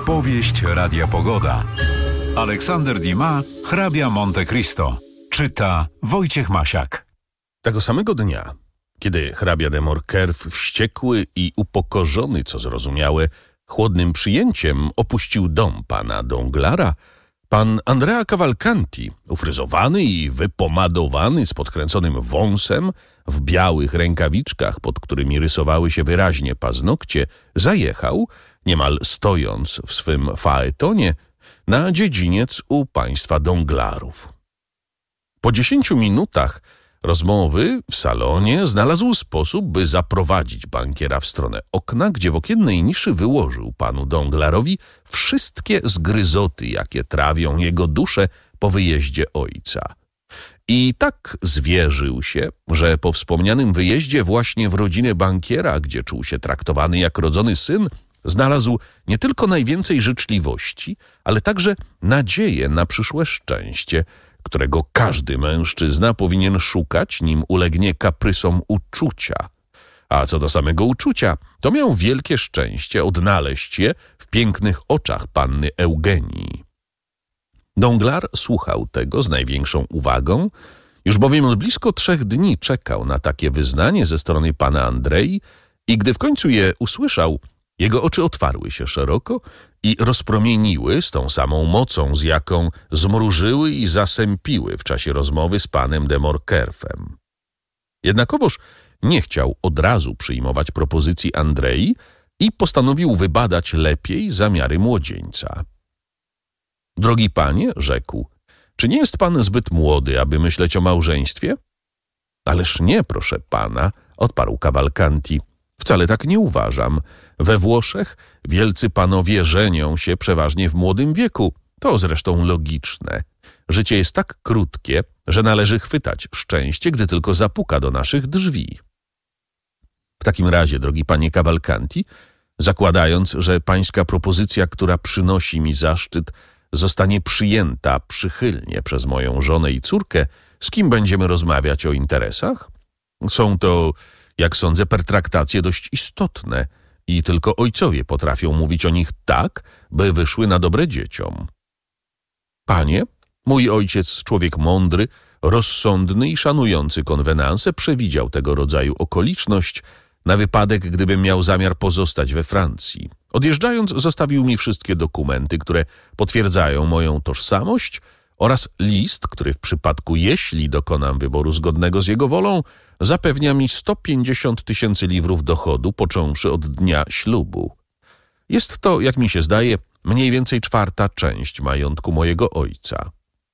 Powieść Radia Pogoda. Aleksander Dumas, Hrabia Monte Cristo. Czyta Wojciech Masiak. Tego samego dnia, kiedy hrabia de Morcerf, wściekły i upokorzony, co zrozumiałe, chłodnym przyjęciem opuścił dom pana Donglara, pan Andrea Cavalcanti, ufryzowany i wypomadowany, z podkręconym wąsem, w białych rękawiczkach, pod którymi rysowały się wyraźnie paznokcie, zajechał, niemal stojąc w swym faetonie, na dziedziniec u państwa Donglarów. Po 10 minutach rozmowy w salonie znalazł sposób, by zaprowadzić bankiera w stronę okna, gdzie w okiennej niszy wyłożył panu Donglarowi wszystkie zgryzoty, jakie trawią jego duszę po wyjeździe ojca. I tak zwierzył się, że po wspomnianym wyjeździe właśnie w rodzinę bankiera, gdzie czuł się traktowany jak rodzony syn, znalazł nie tylko najwięcej życzliwości, ale także nadzieję na przyszłe szczęście, którego każdy mężczyzna powinien szukać, nim ulegnie kaprysom uczucia. A co do samego uczucia, to miał wielkie szczęście odnaleźć je w pięknych oczach panny Eugenii. Donglar słuchał tego z największą uwagą, już bowiem od blisko 3 dni czekał na takie wyznanie ze strony pana Andrei i gdy w końcu je usłyszał, jego oczy otwarły się szeroko i rozpromieniły z tą samą mocą, z jaką zmrużyły i zasępiły w czasie rozmowy z panem de Morcerfem. Jednakowoż nie chciał od razu przyjmować propozycji Andrei i postanowił wybadać lepiej zamiary młodzieńca. Drogi panie, rzekł, czy nie jest pan zbyt młody, aby myśleć o małżeństwie? Ależ nie, proszę pana, odparł Cavalcanti. Wcale tak nie uważam. We Włoszech wielcy panowie żenią się przeważnie w młodym wieku. To zresztą logiczne. Życie jest tak krótkie, że należy chwytać szczęście, gdy tylko zapuka do naszych drzwi. W takim razie, drogi panie Cavalcanti, zakładając, że pańska propozycja, która przynosi mi zaszczyt, zostanie przyjęta przychylnie przez moją żonę i córkę, z kim będziemy rozmawiać o interesach? Są to, jak sądzę, pertraktacje dość istotne i tylko ojcowie potrafią mówić o nich tak, by wyszły na dobre dzieciom. Panie, mój ojciec, człowiek mądry, rozsądny i szanujący konwenanse, przewidział tego rodzaju okoliczność na wypadek, gdybym miał zamiar pozostać we Francji. Odjeżdżając, zostawił mi wszystkie dokumenty, które potwierdzają moją tożsamość oraz list, który w przypadku, jeśli dokonam wyboru zgodnego z jego wolą, zapewnia mi 150 000 liwrów dochodu, począwszy od dnia ślubu. Jest to, jak mi się zdaje, mniej więcej 1/4 część majątku mojego ojca.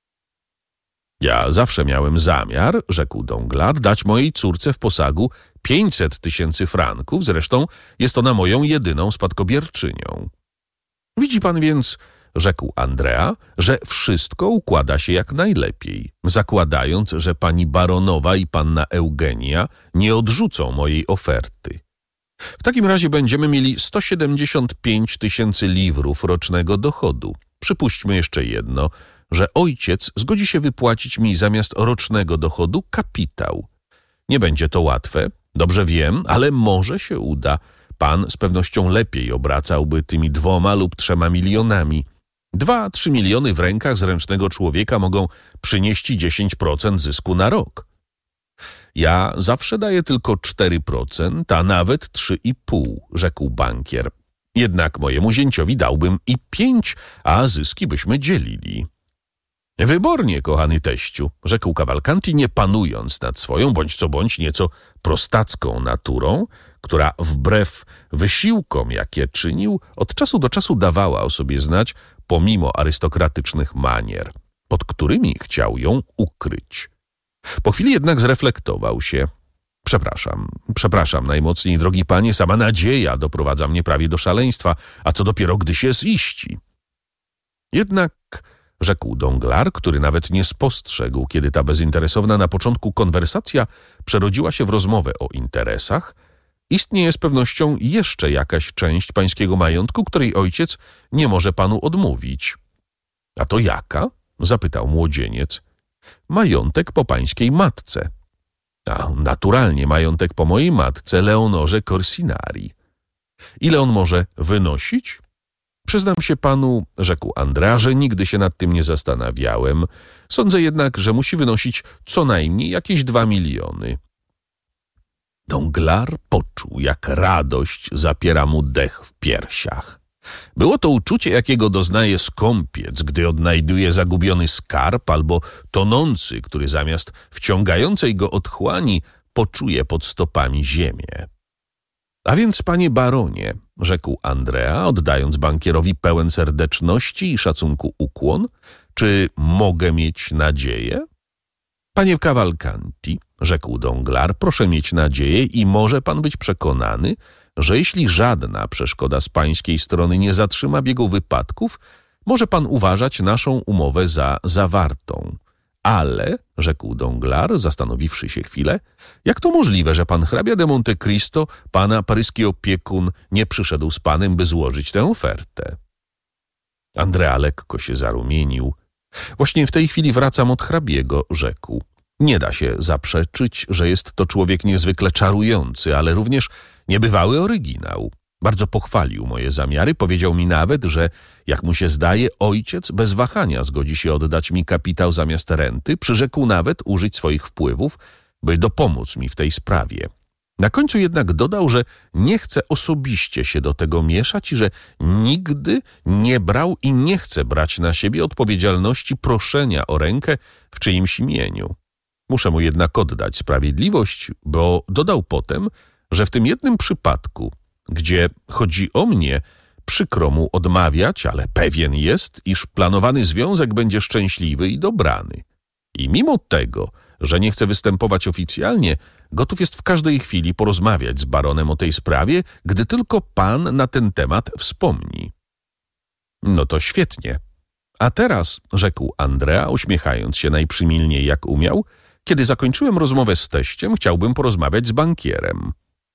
Ja zawsze miałem zamiar, rzekł Donglar, dać mojej córce w posagu 500 000 franków, zresztą jest ona moją jedyną spadkobierczynią. Widzi pan więc, rzekł Andrea, że wszystko układa się jak najlepiej, zakładając, że pani baronowa i panna Eugenia nie odrzucą mojej oferty. W takim razie będziemy mieli 175 000 liwrów rocznego dochodu. Przypuśćmy jeszcze jedno, że ojciec zgodzi się wypłacić mi zamiast rocznego dochodu kapitał. Nie będzie to łatwe, dobrze wiem, ale może się uda. Pan z pewnością lepiej obracałby tymi 2 lub 3 milionami. 2-3 miliony w rękach zręcznego człowieka mogą przynieść 10% zysku na rok. Ja zawsze daję tylko 4%, a nawet 3,5%, rzekł bankier. Jednak mojemu zięciowi dałbym i 5%, a zyski byśmy dzielili. Wybornie, kochany teściu, rzekł Cavalcanti, nie panując nad swoją, bądź co bądź nieco prostacką naturą, która wbrew wysiłkom, jakie czynił, od czasu do czasu dawała o sobie znać, pomimo arystokratycznych manier, pod którymi chciał ją ukryć. Po chwili jednak zreflektował się. Przepraszam najmocniej, drogi panie, sama nadzieja doprowadza mnie prawie do szaleństwa, a co dopiero, gdy się ziści. Jednak, rzekł Donglar, który nawet nie spostrzegł, kiedy ta bezinteresowna na początku konwersacja przerodziła się w rozmowę o interesach, istnieje z pewnością jeszcze jakaś część pańskiego majątku, której ojciec nie może panu odmówić. A to jaka? Zapytał młodzieniec. Majątek po pańskiej matce. A naturalnie majątek po mojej matce, Leonorze Corsinari. Ile on może wynosić? Przyznam się panu, rzekł Andrea, że nigdy się nad tym nie zastanawiałem. Sądzę jednak, że musi wynosić co najmniej jakieś 2 miliony. Danglars poczuł, jak radość zapiera mu dech w piersiach. Było to uczucie, jakiego doznaje skąpiec, gdy odnajduje zagubiony skarb, albo tonący, który zamiast wciągającej go otchłani poczuje pod stopami ziemię. A więc, panie baronie, rzekł Andrea, oddając bankierowi pełen serdeczności i szacunku ukłon, czy mogę mieć nadzieję? Panie Cavalcanti, rzekł Danglars, proszę mieć nadzieję i może pan być przekonany, że jeśli żadna przeszkoda z pańskiej strony nie zatrzyma biegu wypadków, może pan uważać naszą umowę za zawartą. Ale, rzekł Danglars, zastanowiwszy się chwilę, jak to możliwe, że pan hrabia de Monte Cristo, pana paryski opiekun, nie przyszedł z panem, by złożyć tę ofertę? Andrea lekko się zarumienił. Właśnie w tej chwili wracam od hrabiego, rzekł. Nie da się zaprzeczyć, że jest to człowiek niezwykle czarujący, ale również niebywały oryginał. Bardzo pochwalił moje zamiary, powiedział mi nawet, że, jak mu się zdaje, ojciec bez wahania zgodzi się oddać mi kapitał zamiast renty, przyrzekł nawet użyć swoich wpływów, by dopomóc mi w tej sprawie. Na końcu jednak dodał, że nie chce osobiście się do tego mieszać i że nigdy nie brał i nie chce brać na siebie odpowiedzialności proszenia o rękę w czyimś imieniu. Muszę mu jednak oddać sprawiedliwość, bo dodał potem, że w tym jednym przypadku, gdzie chodzi o mnie, przykro mu odmawiać, ale pewien jest, iż planowany związek będzie szczęśliwy i dobrany. I mimo tego, że nie chce występować oficjalnie, gotów jest w każdej chwili porozmawiać z baronem o tej sprawie, gdy tylko pan na ten temat wspomni. No to świetnie. A teraz, rzekł Andrea, uśmiechając się najprzymilniej jak umiał, kiedy zakończyłem rozmowę z teściem, chciałbym porozmawiać z bankierem.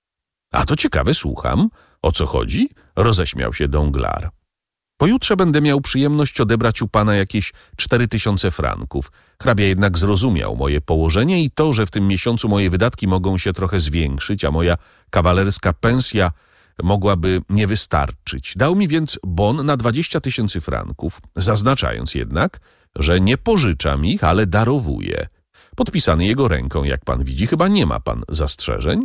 A to ciekawe, słucham. O co chodzi? Roześmiał się Danglars. Pojutrze będę miał przyjemność odebrać u pana jakieś 4000 franków. Hrabia jednak zrozumiał moje położenie i to, że w tym miesiącu moje wydatki mogą się trochę zwiększyć, a moja kawalerska pensja mogłaby nie wystarczyć. Dał mi więc bon na 20 000 franków, zaznaczając jednak, że nie pożyczam ich, ale darowuję. Podpisany jego ręką, jak pan widzi. Chyba nie ma pan zastrzeżeń?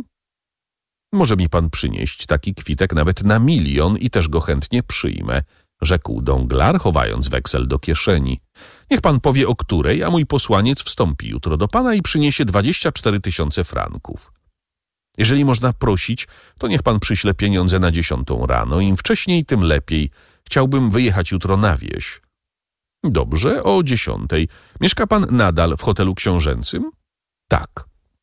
Może mi pan przynieść taki kwitek nawet na 1 000 000 i też go chętnie przyjmę, rzekł Danglars, chowając weksel do kieszeni. Niech pan powie, o której, a mój posłaniec wstąpi jutro do pana i przyniesie 24 000 franków. Jeżeli można prosić, to niech pan przyśle pieniądze na 10 rano. Im wcześniej, tym lepiej. Chciałbym wyjechać jutro na wieś. Dobrze, o 10. Mieszka pan nadal w hotelu książęcym? Tak.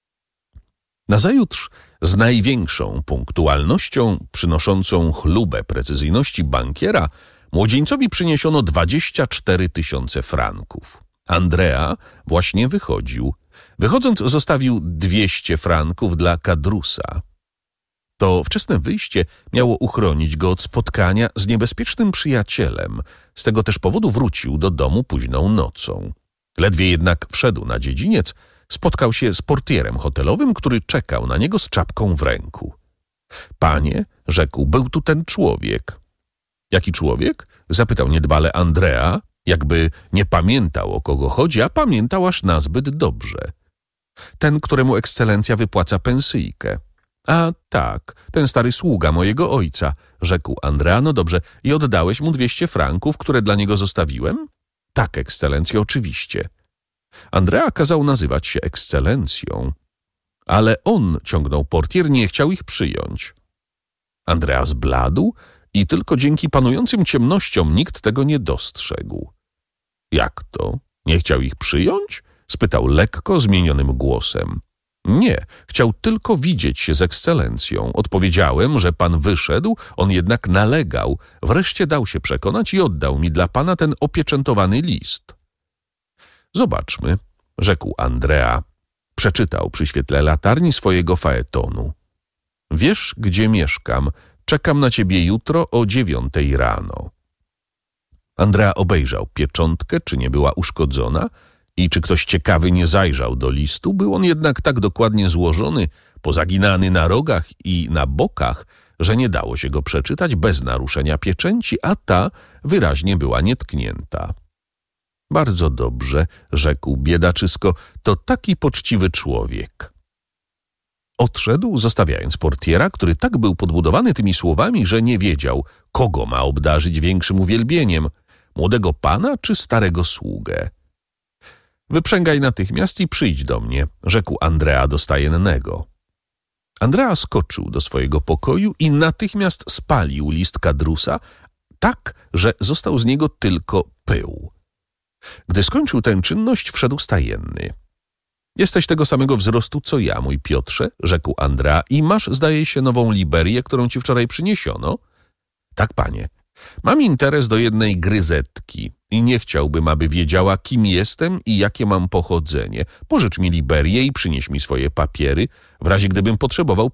Nazajutrz z największą punktualnością, przynoszącą chlubę precyzyjności bankiera, młodzieńcowi przyniesiono 24 000 franków. Andrea właśnie wychodził. Wychodząc zostawił 200 franków dla Kadrusa. To wczesne wyjście miało uchronić go od spotkania z niebezpiecznym przyjacielem. Z tego też powodu wrócił do domu późną nocą. Ledwie jednak wszedł na dziedziniec, spotkał się z portierem hotelowym, który czekał na niego z czapką w ręku. Panie, rzekł, był tu ten człowiek. Jaki człowiek? Zapytał niedbale Andrea, jakby nie pamiętał, o kogo chodzi, a pamiętał aż nazbyt dobrze. Ten, któremu ekscelencja wypłaca pensyjkę. A tak, ten stary sługa mojego ojca, rzekł Andrea. No dobrze, i oddałeś mu 200 franków, które dla niego zostawiłem? Tak, ekscelencjo, oczywiście. Andrea kazał nazywać się ekscelencją, ale on, ciągnął portier, nie chciał ich przyjąć. Andrea zbladł i tylko dzięki panującym ciemnościom nikt tego nie dostrzegł. Jak to? Nie chciał ich przyjąć? Spytał lekko, zmienionym głosem. Nie, chciał tylko widzieć się z ekscelencją. Odpowiedziałem, że pan wyszedł, on jednak nalegał. Wreszcie dał się przekonać i oddał mi dla pana ten opieczętowany list. Zobaczmy, rzekł Andrea. Przeczytał przy świetle latarni swojego faetonu. Wiesz, gdzie mieszkam. Czekam na ciebie jutro o 9 rano. Andrea obejrzał pieczątkę, czy nie była uszkodzona i czy ktoś ciekawy nie zajrzał do listu. Był on jednak tak dokładnie złożony, pozaginany na rogach i na bokach, że nie dało się go przeczytać bez naruszenia pieczęci, a ta wyraźnie była nietknięta. Bardzo dobrze, rzekł biedaczysko, to taki poczciwy człowiek. Odszedł, zostawiając portiera, który tak był podbudowany tymi słowami, że nie wiedział, kogo ma obdarzyć większym uwielbieniem, młodego pana czy starego sługę. Wyprzęgaj natychmiast i przyjdź do mnie, rzekł Andrea do stajennego. Andrea skoczył do swojego pokoju i natychmiast spalił list kadrusa, tak, że został z niego tylko pył. Gdy skończył tę czynność, wszedł stajenny. Jesteś tego samego wzrostu, co ja, mój Piotrze, rzekł Andrea, i masz, zdaje się, nową liberię, którą ci wczoraj przyniesiono? Tak, panie. Mam interes do jednej gryzetki i nie chciałbym, aby wiedziała, kim jestem i jakie mam pochodzenie. Pożycz mi liberię i przynieś mi swoje papiery, w razie gdybym potrzebował